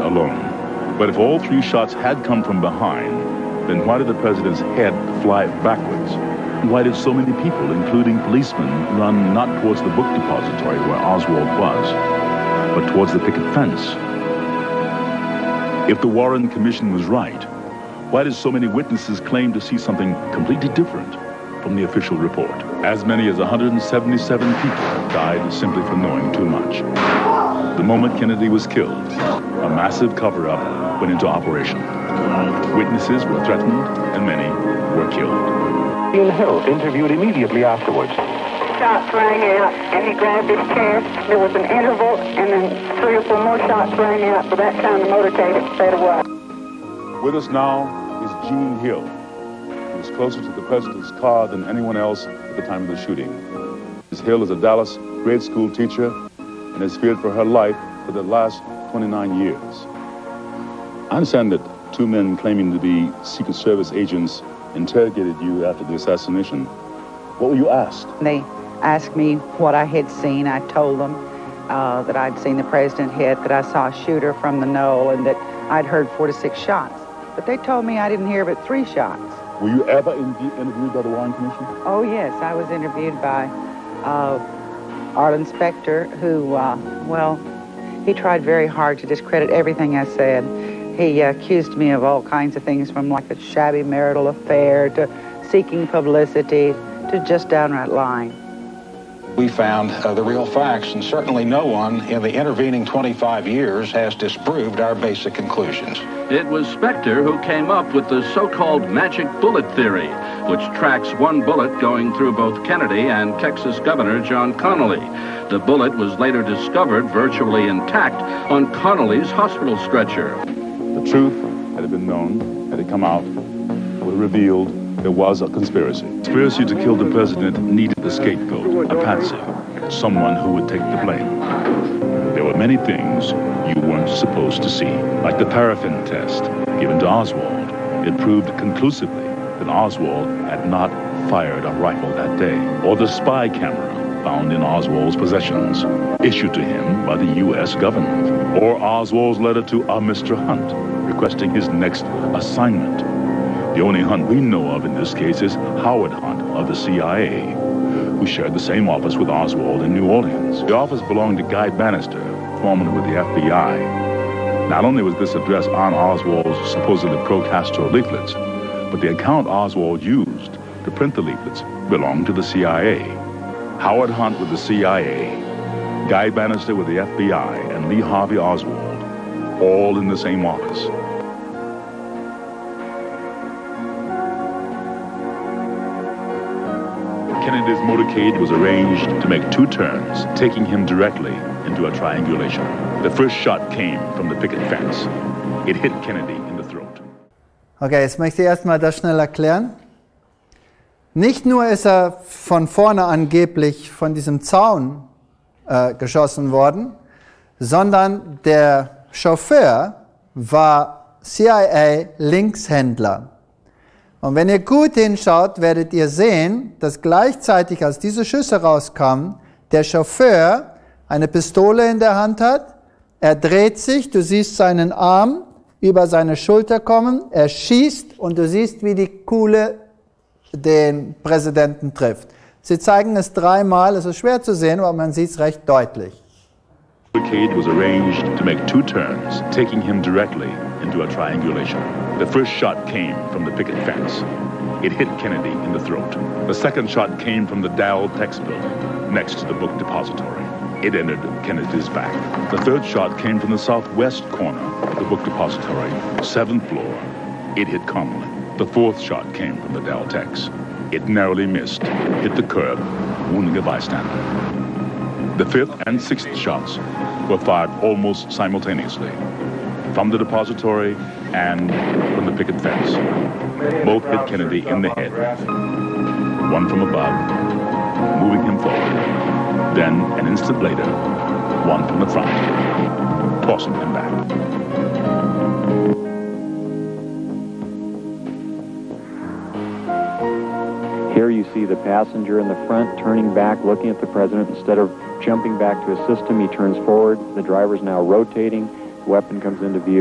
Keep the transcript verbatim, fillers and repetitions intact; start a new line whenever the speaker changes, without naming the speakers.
alone. But if all three shots had come from behind, then why did the president's head fly backwards? Why did so many people, including policemen, run not towards the book depository where Oswald was, but towards the picket fence? If the Warren Commission was right, why did so many witnesses claim to see something completely different from the official report? As many as one hundred seventy-seven people died simply for knowing too much. The moment Kennedy was killed, a massive cover-up went into operation. Witnesses were threatened, and many were killed.
Gene Hill interviewed immediately afterwards.
Shots rang out, and he grabbed his chair. There was an interval, and then three or four more shots rang out. By that time, the motorcade had sped away.
With us now is Gene Hill, who is closer to the president's car than anyone else at the time of the shooting. Miz Hill is a Dallas grade school teacher and has feared for her life for the last twenty-nine years. I understand that two men claiming to be Secret Service agents interrogated you after the assassination. What were you asked?
They asked me what I had seen. I told them uh, that I'd seen the president hit, that I saw a shooter from the knoll, and that I'd heard four to six shots. But they told me I didn't hear but three shots.
Were you ever in interviewed by the Warren Commission?
Oh, yes. I was interviewed by uh, Arlen Specter, who, uh, well, he tried very hard to discredit everything I said. He uh, accused me of all kinds of things, from like a shabby marital affair to seeking publicity to just downright lying.
We found uh, the real facts, and certainly no one in the intervening twenty-five years has disproved our basic conclusions.
It was Specter who came up with the so-called magic bullet theory, which tracks one bullet going through both Kennedy and Texas Governor John Connally. The bullet was later discovered virtually intact on Connally's hospital stretcher.
The truth, had it been known, had it come out, would have revealed there was a conspiracy. Conspiracy to kill the president needed a scapegoat, a patsy, someone who would take the blame. There were many things you weren't supposed to see, like the paraffin test given to Oswald. It proved conclusively that Oswald had not fired a rifle that day, or the spy camera found in Oswald's possessions, issued to him by the U S government, or Oswald's letter to a Mister Hunt requesting his next assignment. The only Hunt we know of in this case is Howard Hunt of the C I A, who shared the same office with Oswald in New Orleans. The office belonged to Guy Bannister, formerly with the F B I. Not only was this address on Oswald's supposedly pro-Castro leaflets, but the account Oswald used to print the leaflets belonged to the C I A. Howard Hunt with the C I A, Guy Bannister with the F B I, and Lee Harvey Oswald, all in the same office. Kennedy's motorcade was arranged to make two turns, taking him directly into a triangulation. The first shot came from the picket fence. It hit Kennedy in the throat.
Okay, jetzt möchte ich erstmal das schnell erklären. Nicht nur ist er von vorne angeblich von diesem Zaun äh, geschossen worden, sondern der Chauffeur war C I A-Linkshändler. Und wenn ihr gut hinschaut, werdet ihr sehen, dass gleichzeitig, als diese Schüsse rauskamen, der Chauffeur eine Pistole in der Hand hat. Er dreht sich, du siehst seinen Arm über seine Schulter kommen, er schießt und du siehst, wie die Kugel den Präsidenten trifft. Sie zeigen es dreimal, es ist schwer zu sehen, aber man sieht es recht deutlich.
The motorcade was arranged to make two turns, taking him directly into a triangulation. The first shot came from the picket fence. It hit Kennedy in the throat. The second shot came from the Dow Tex building, next to the book depository. It entered Kennedy's back. The third shot came from the southwest corner of the book depository, seventh floor. It hit Connally. The fourth shot came from the Dow Tex. It narrowly missed, hit the curb, wounding a bystander. The fifth and sixth shots were fired almost simultaneously, from the depository and from the picket fence. Both hit Kennedy in the head, one from above, moving him forward. Then, an instant later, one from the front, tossing him back.
Here you see the passenger in the front turning back, looking at the president. Instead of jumping back to assist him, he turns forward. The driver's now rotating. The weapon comes into view.